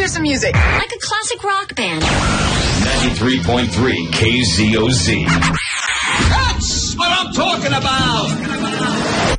hear some music. Like a classic rock band. 93.3 KZOZ. That's what I'm talking about.